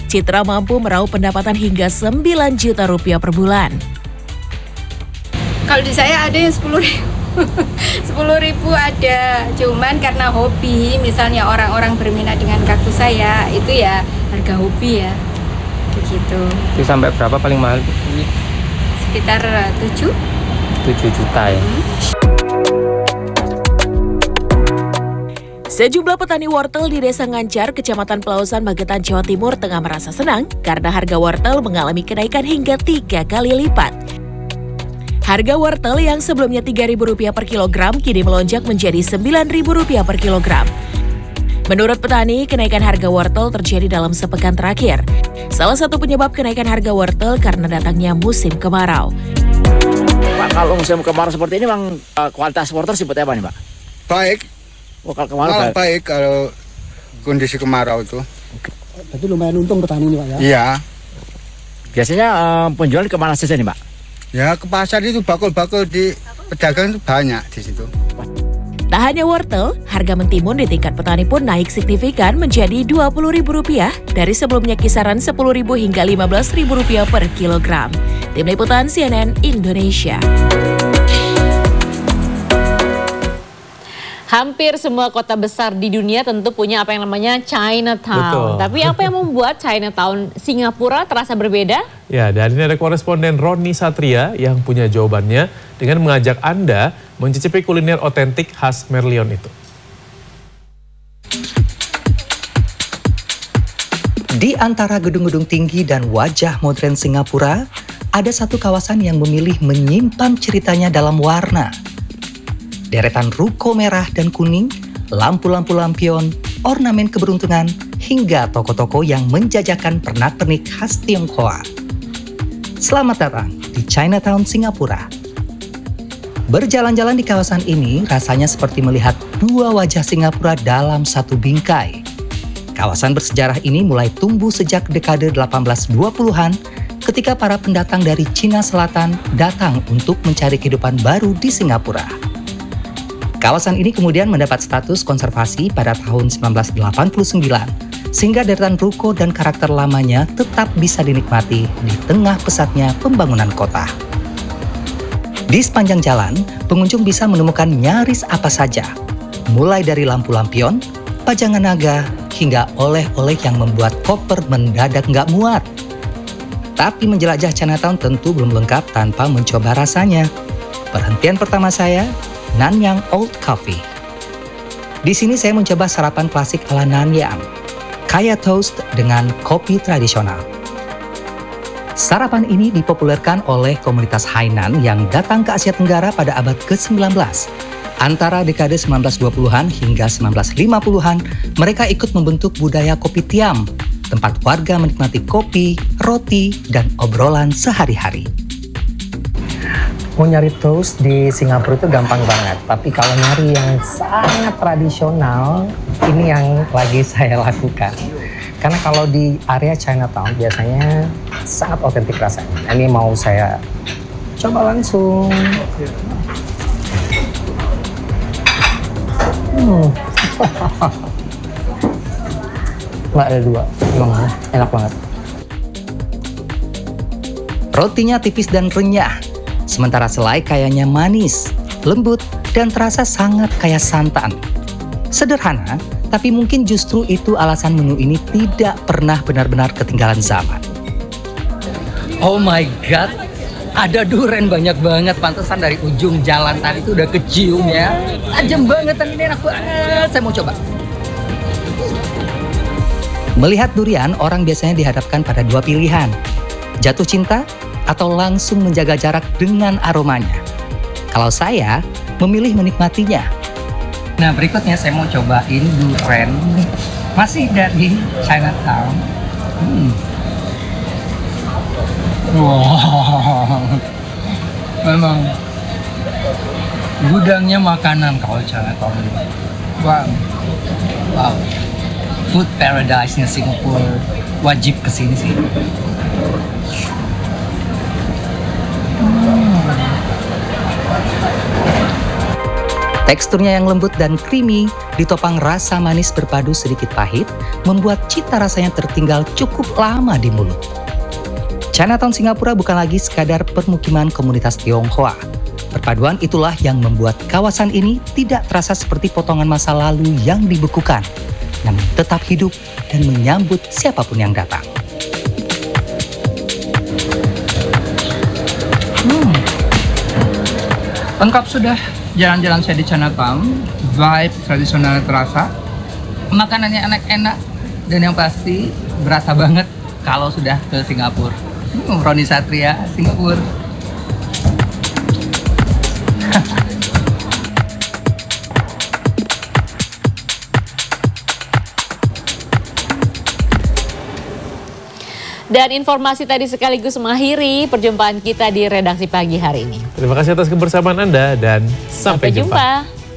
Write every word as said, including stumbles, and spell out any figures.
Citra mampu meraup pendapatan hingga sembilan juta rupiah per bulan. Kalau di saya ada yang sepuluh ribu. sepuluh ribu ada, cuman karena hobi, misalnya orang-orang berminat dengan kaktus saya, itu ya harga hobi ya, begitu. Itu sampai berapa paling mahal? Sekitar tujuh juta ya. Hmm. Sejumlah petani wortel di Desa Ngancar, Kecamatan Pelausan, Magetan, Jawa Timur tengah merasa senang karena harga wortel mengalami kenaikan hingga tiga kali lipat. Harga wortel yang sebelumnya tiga ribu rupiah per kilogram kini melonjak menjadi sembilan ribu rupiah per kilogram. Menurut petani, kenaikan harga wortel terjadi dalam sepekan terakhir. Salah satu penyebab kenaikan harga wortel karena datangnya musim kemarau. Pak, kalau musim kemarau seperti ini, Bang, kualitas wortel seperti apa nih, Pak? Baik. Oh, kalau kemarau Malah baik. baik kalau kondisi kemarau itu. Berarti lumayan untung petani ini, Pak ya? Iya. Biasanya uh, penjual kemana saja nih, Pak? Ya, ke pasar itu bakul-bakul di pedagang itu banyak di situ. Tak hanya wortel, harga mentimun di tingkat petani pun naik signifikan menjadi dua puluh ribu rupiah dari sebelumnya kisaran sepuluh ribu hingga lima belas ribu rupiah per kilogram. Tim Liputan C N N Indonesia. Hampir semua kota besar di dunia tentu punya apa yang namanya Chinatown. Betul. Tapi apa yang membuat Chinatown Singapura terasa berbeda? Ya, dan ini ada koresponden Roni Satria yang punya jawabannya dengan mengajak Anda mencicipi kuliner otentik khas Merlion itu. Di antara gedung-gedung tinggi dan wajah modern Singapura, ada satu kawasan yang memilih menyimpan ceritanya dalam warna. Deretan ruko merah dan kuning, lampu-lampu lampion, ornamen keberuntungan, hingga toko-toko yang menjajakan pernak-pernik khas Tionghoa. Selamat datang di Chinatown, Singapura. Berjalan-jalan di kawasan ini rasanya seperti melihat dua wajah Singapura dalam satu bingkai. Kawasan bersejarah ini mulai tumbuh sejak dekade delapan belas dua puluhan ketika para pendatang dari Cina Selatan datang untuk mencari kehidupan baru di Singapura. Kawasan ini kemudian mendapat status konservasi pada tahun seribu sembilan ratus delapan puluh sembilan, sehingga deretan ruko dan karakter lamanya tetap bisa dinikmati di tengah pesatnya pembangunan kota. Di sepanjang jalan, pengunjung bisa menemukan nyaris apa saja, mulai dari lampu lampion, pajangan naga, hingga oleh-oleh yang membuat koper mendadak nggak muat. Tapi menjelajah Chinatown tentu belum lengkap tanpa mencoba rasanya. Perhentian pertama saya, Nanyang Old Coffee. Di sini saya mencoba sarapan klasik ala Nanyang, kaya toast dengan kopi tradisional. Sarapan ini dipopulerkan oleh komunitas Hainan yang datang ke Asia Tenggara pada abad ke sembilan belas. Antara dekade seribu sembilan ratus dua puluhan hingga seribu sembilan ratus lima puluhan, mereka ikut membentuk budaya kopi tiam, tempat warga menikmati kopi, roti, dan obrolan sehari-hari. Mau nyari toast di Singapura itu gampang banget, tapi kalau nyari yang sangat tradisional, ini yang lagi saya lakukan. Karena kalau di area Chinatown biasanya sangat otentik rasanya. Ini mau saya coba langsung. Hmm. Nggak ada dua, emang enak banget. Rotinya tipis dan renyah, sementara selai kayaknya manis, lembut, dan terasa sangat kaya santan. Sederhana, tapi mungkin justru itu alasan menu ini tidak pernah benar-benar ketinggalan zaman. Oh my god, ada duren banyak banget, pantesan dari ujung jalan tadi itu udah kecium ya. Tajam banget, dan ini enak banget, saya mau coba. Melihat durian, orang biasanya dihadapkan pada dua pilihan. Jatuh cinta atau langsung menjaga jarak dengan aromanya. Kalau saya, memilih menikmatinya. Nah, berikutnya saya mau cobain durian. Masih dari Chinatown. Hmm. Wow. Memang gudangnya makanan kalau Chinatown. Wow. Wow. Food paradise-nya Singapura. Wajib kesini sih. Teksturnya yang lembut dan creamy, ditopang rasa manis berpadu sedikit pahit, membuat cita rasanya tertinggal cukup lama di mulut. Chinatown Singapura bukan lagi sekadar permukiman komunitas Tionghoa. Perpaduan itulah yang membuat kawasan ini tidak terasa seperti potongan masa lalu yang dibekukan, namun tetap hidup dan menyambut siapapun yang datang. Hmm. Lengkap sudah jalan-jalan saya di Chinatown, vibe tradisional terasa, makanannya enak-enak, dan yang pasti berasa banget kalau sudah ke Singapura. Hmm, Roni Satria, Singapura. Dan informasi tadi sekaligus mengakhiri perjumpaan kita di redaksi pagi hari ini. Terima kasih atas kebersamaan Anda dan sampai, Sampai jumpa. jumpa.